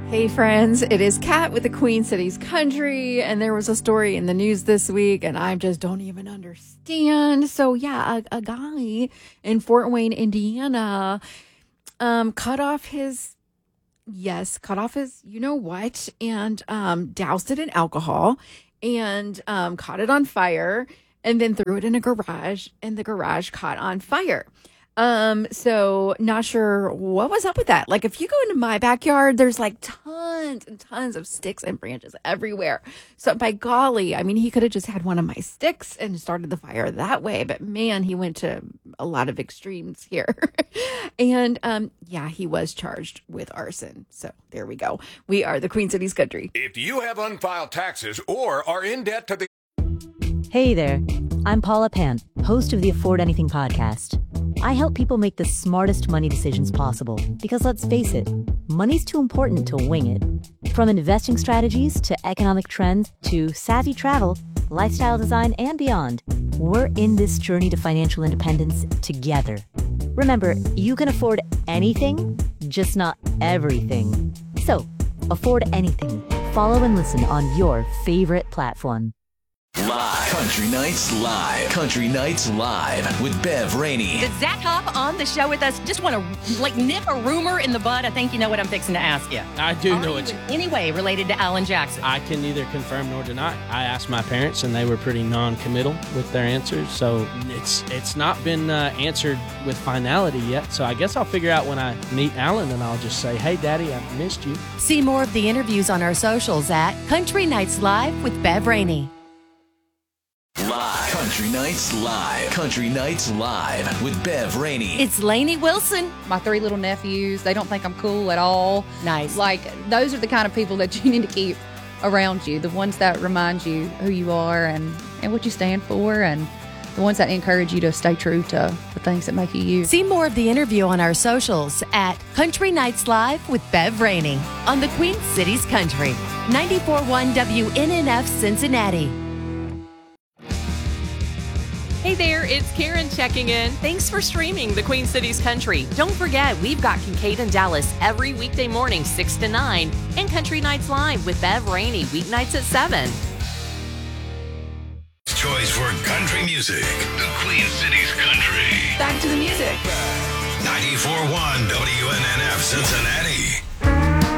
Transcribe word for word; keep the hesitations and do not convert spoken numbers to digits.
Hey friends, it is Kat with the Queen Cities Country, and there was a story in the news this week, and I just don't even understand. So yeah, a, a guy in Fort Wayne, Indiana, um, cut off his, yes, cut off his, you know what, and um, doused it in alcohol, and um, caught it on fire, and then threw it in a garage, and the garage caught on fire. Um, so not sure what was up with that. Like, if you go into my backyard, there's like tons and tons of sticks and branches everywhere. So by golly, I mean, he could have just had one of my sticks and started the fire that way. But man, he went to a lot of extremes here. and, um, yeah, he was charged with arson. So there we go. We are the Queen Cities Country. If you have unfiled taxes or are in debt to the... Hey there, I'm Paula Pant, host of the Afford Anything podcast. I help people make the smartest money decisions possible because, let's face it, money's too important to wing it. From investing strategies to economic trends to savvy travel, lifestyle design, and beyond, we're in this journey to financial independence together. Remember, you can afford anything, just not everything. So, afford anything. Follow and listen on your favorite platform. Live. Country Nights Live. Country Nights Live with Bev Rainey. Did Zach hop on the show with us? Just want to like nip a rumor in the bud. I think you know what I'm fixing to ask you. I do Are know you it's in any way related to Alan Jackson. I can neither confirm nor deny. I asked my parents, and they were pretty non-committal with their answers. So it's it's not been uh, answered with finality yet. So I guess I'll figure out when I meet Alan, and I'll just say, "Hey, Daddy, I missed you." See more of the interviews on our socials at Country Nights Live with Bev Rainey. Live. Country Nights Live. Country Nights Live with Bev Rainey. It's Lainey Wilson. My three little nephews, they don't think I'm cool at all. Nice. Like, those are the kind of people that you need to keep around you. The ones that remind you who you are and, and what you stand for, and the ones that encourage you to stay true to the things that make you you. See more of the interview on our socials at Country Nights Live with Bev Rainey on the Queen Cities Country. ninety-four point one W N N F Cincinnati. Hey there, it's Karen checking in. Thanks for streaming the Queen Cities Country. Don't forget, we've got Kincaid and Dallas every weekday morning, six to nine, and Country Nights Live with Bev Rainey, weeknights at seven. Choice for country music. The Queen Cities Country. Back to the music. ninety-four point one W N N F Cincinnati.